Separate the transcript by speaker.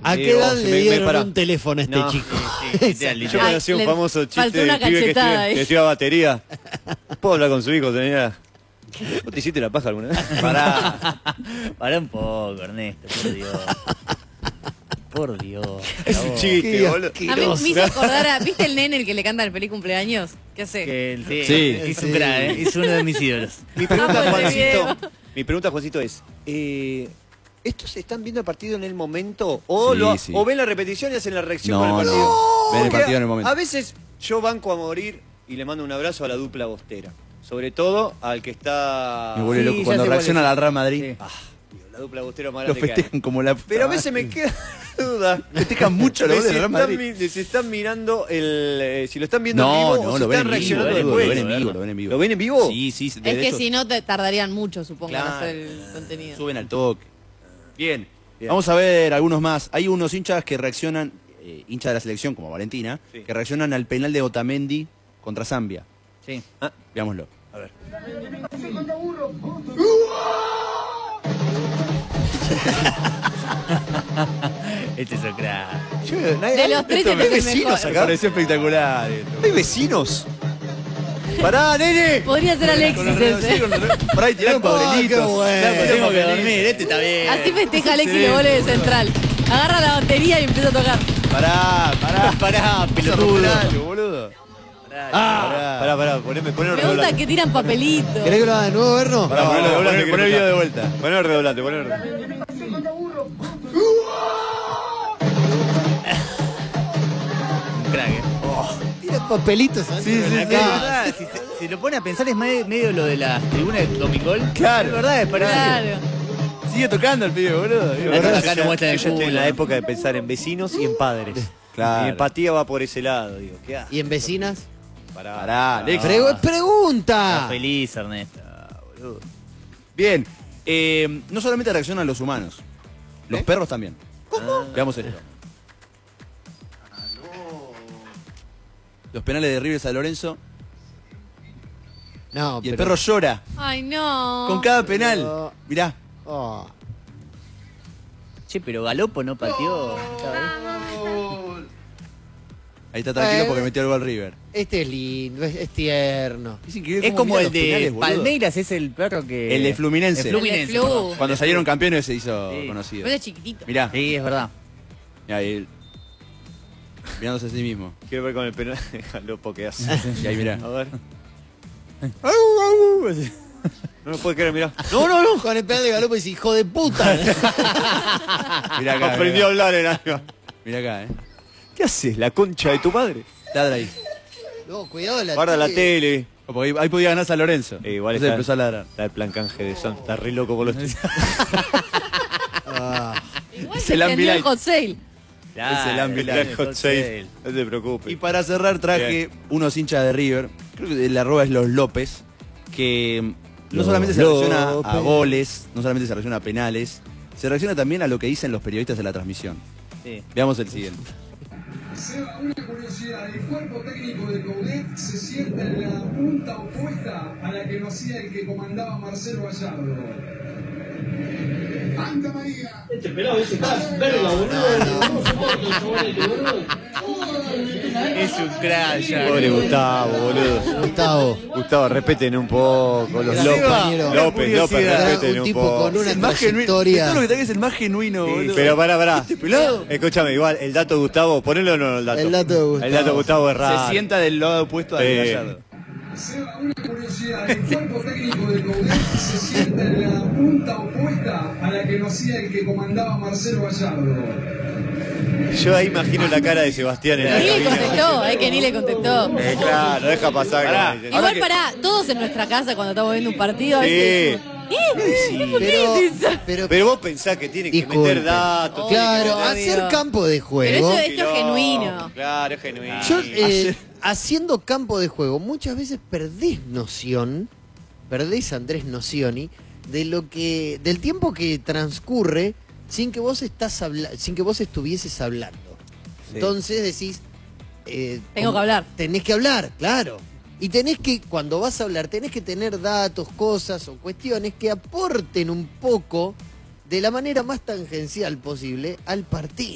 Speaker 1: ¿A qué edad le dieron un teléfono a este chico?
Speaker 2: Yo conocí un famoso chiste del pibe que estudia batería. ¿Puedo hablar con su hijo? ¿Vos te hiciste la paja alguna vez?
Speaker 3: Pará un poco, Ernesto, por Dios. Por Dios.
Speaker 2: Es un chiste, boludo.
Speaker 4: A mí me hizo acordar a... ¿Viste el nene el que le canta el feliz cumpleaños? ¿Qué hace?
Speaker 3: Sí, es un crack, es uno de mis ídolos.
Speaker 2: Mi pregunta, Juancito, es... ¿estos están viendo el partido en el momento? ¿O ven la repetición y hacen la reacción con el partido?
Speaker 5: No, ven el partido en el momento.
Speaker 2: A veces yo banco a morir y le mando un abrazo a la dupla Bostera. Sobre todo al que está...
Speaker 5: Me vuelve loco cuando reaccionan al Real Madrid.
Speaker 2: La dupla Bostera más
Speaker 5: Lo
Speaker 2: grande
Speaker 5: festejan como la...
Speaker 2: Pero a veces me queda duda.
Speaker 5: Festejan mucho los goles del Real Madrid.
Speaker 2: Si están mirando el... si lo están viendo en vivo o
Speaker 5: lo
Speaker 2: si
Speaker 5: ven
Speaker 2: están
Speaker 5: en vivo,
Speaker 2: reaccionando
Speaker 5: lo
Speaker 2: después.
Speaker 5: ven en vivo, lo ven en vivo.
Speaker 2: ¿Lo ven en vivo?
Speaker 5: Sí.
Speaker 4: Es que si no te tardarían mucho, supongo, en
Speaker 5: Claro.
Speaker 4: hacer el contenido.
Speaker 5: Suben al toque. Bien. Vamos a ver algunos más. Hay unos hinchas que reaccionan, hinchas de la selección como Valentina, que reaccionan al penal de Otamendi contra Zambia.
Speaker 3: Sí.
Speaker 5: Veámoslo.
Speaker 2: A ver.
Speaker 3: Este es un crack.
Speaker 4: De los tres, este es el mejor.
Speaker 5: Me pareció espectacular.
Speaker 2: ¿Hay vecinos? ¡Pará, nene!
Speaker 4: Podría ser Alexis ese.
Speaker 5: Por ahí tiraron Pablelitos.
Speaker 3: Tengo que dormir, este está bien.
Speaker 4: Así festeja Alexis los goles de Central. Agarra la batería y empieza a tocar.
Speaker 5: Pará,
Speaker 3: pelotudo.
Speaker 5: boludo.
Speaker 2: Pará, ponelo
Speaker 4: Me gusta
Speaker 2: redoblante.
Speaker 4: que tiran papelitos.
Speaker 1: ¿Querés que lo haga de nuevo, Erno?
Speaker 2: Pará, ponelo redoblante.
Speaker 5: Poné el video de vuelta.
Speaker 2: Ponelo redoblante, ponelo redoblante.
Speaker 3: Un crack,
Speaker 1: Tira papelitos.
Speaker 3: Es verdad, si lo pone a pensar es medio lo de las tribunas de Domingol.
Speaker 5: Claro.
Speaker 3: Es verdad, es parecido.
Speaker 4: Claro.
Speaker 5: Sigue tocando el pibe, boludo.
Speaker 3: Acá no muestran el
Speaker 2: Yo estoy en
Speaker 3: culo.
Speaker 2: la época de pensar en vecinos y en padres.
Speaker 5: Claro.
Speaker 2: Mi empatía va por ese lado, digo. ¿Qué haces?
Speaker 1: ¿Y en vecinas?
Speaker 5: Pará, Alex.
Speaker 1: Pregunta.
Speaker 3: Está feliz, Ernesto.
Speaker 2: Boludo.
Speaker 5: Bien. No solamente reaccionan los humanos, los perros también. ¿Cómo? Veamos esto. Los penales de River San Lorenzo.
Speaker 1: No,
Speaker 5: Y el perro llora
Speaker 4: Ay, no.
Speaker 5: con cada penal.
Speaker 1: Pero-
Speaker 5: Mirá.
Speaker 1: Oh.
Speaker 3: Che, pero Galopo no pateó.
Speaker 5: Ahí está tranquilo porque metió el gol River.
Speaker 1: Este es lindo, es tierno.
Speaker 5: Es increíble
Speaker 3: Es
Speaker 5: cómo
Speaker 3: como
Speaker 5: mira
Speaker 3: el
Speaker 5: los
Speaker 3: de
Speaker 5: penales, boludo.
Speaker 3: Palmeiras, es el perro que...
Speaker 5: El de Fluminense.
Speaker 3: El Fluminense.
Speaker 4: El de Flu.
Speaker 3: perdón.
Speaker 5: Cuando salieron campeones se hizo
Speaker 3: Sí.
Speaker 5: conocido.
Speaker 4: Pero es chiquitito.
Speaker 5: Mirá.
Speaker 3: Sí, es verdad.
Speaker 5: Mirá, y él. Mirándose a sí mismo.
Speaker 2: Quiero ver con el penal de Galopo que hace.
Speaker 5: Y ahí mirá.
Speaker 2: A ver. No me puede creer, mirá.
Speaker 1: No, con el penal de Galopo dice, hijo de puta.
Speaker 5: Mirá acá.
Speaker 2: Aprendió a hablar en algo.
Speaker 5: Mirá acá,
Speaker 2: ¿Qué haces? ¿La concha de tu madre?
Speaker 5: Ladra ahí.
Speaker 1: No, cuidado la
Speaker 2: Guarda la tele.
Speaker 5: Porque ahí podía ganar San Lorenzo.
Speaker 2: Igual
Speaker 5: Entonces
Speaker 2: está,
Speaker 5: empezó a ladrar.
Speaker 2: está el plan canje de Son. Está re loco por los chistes.
Speaker 4: Igual
Speaker 5: Es
Speaker 4: se
Speaker 5: el
Speaker 4: prendió el
Speaker 5: Ambilight.
Speaker 4: hot sale.
Speaker 5: Es el Ambilight.
Speaker 2: El hot sale. No te preocupes.
Speaker 5: Y para cerrar traje unos hinchas de River, creo que el arroba es Los López, que no solamente se reacciona a goles, no solamente se reacciona a penales, se reacciona también a lo que dicen los periodistas de la transmisión.
Speaker 3: Sí.
Speaker 5: Veamos el siguiente.
Speaker 6: Seba, una curiosidad, el cuerpo técnico de Coudet se sienta en la punta opuesta a la que lo hacía el que comandaba Marcelo Gallardo. ¡Anda María!
Speaker 7: Este pelado dice, verga, boludo, no soporto el chocolate, boludo.
Speaker 3: Es un crack ya.
Speaker 2: Pobre Gustavo, boludo.
Speaker 1: Gustavo.
Speaker 2: Gustavo, respeten un poco. Los López.
Speaker 1: compañero.
Speaker 2: López, respeten
Speaker 1: Un
Speaker 2: un
Speaker 1: tipo
Speaker 2: poco.
Speaker 1: con una
Speaker 5: Es más genuino.
Speaker 1: trayectoria.
Speaker 5: Todo lo que trae es el más genuino,
Speaker 2: Sí,
Speaker 5: boludo.
Speaker 2: pero pará.
Speaker 5: Este pelado
Speaker 2: Escúchame, igual, el dato de Gustavo, ponelo o no el dato.
Speaker 1: El dato de Gustavo.
Speaker 2: El dato de Gustavo es raro.
Speaker 5: se sienta del lado opuesto al
Speaker 2: Sí.
Speaker 5: Gallardo.
Speaker 6: Seba, una curiosidad, el cuerpo técnico de Coudet se sienta en la punta opuesta a la que lo hacía el que comandaba Marcelo Gallardo.
Speaker 2: Yo ahí imagino la cara de Sebastián en la
Speaker 4: Ni le
Speaker 2: cabina.
Speaker 4: contestó, que ni le contestó.
Speaker 2: Claro, deja pasar.
Speaker 5: Pará.
Speaker 2: que-
Speaker 4: Igual pará, todos en nuestra casa cuando estamos viendo un partido a
Speaker 2: Sí.
Speaker 4: veces decimos, ¿por qué decís eso?
Speaker 2: Pero vos pensás que tiene que
Speaker 1: Disculpe.
Speaker 2: meter datos.
Speaker 1: Claro,
Speaker 2: tiene que meter-
Speaker 1: hacer campo de
Speaker 4: Pero
Speaker 1: juego.
Speaker 4: eso esto es genuino.
Speaker 2: Claro, es genuino.
Speaker 1: Yo, haciendo campo de juego, muchas veces perdés noción, Andrés Nocioni, de lo que, del tiempo que transcurre sin que vos sin que vos estuvieses hablando. Entonces decís,
Speaker 4: Tengo que hablar.
Speaker 1: tenés que hablar, claro. Y tenés que, cuando vas a hablar, tenés que tener datos, cosas o cuestiones que aporten un poco de la manera más tangencial posible al partido.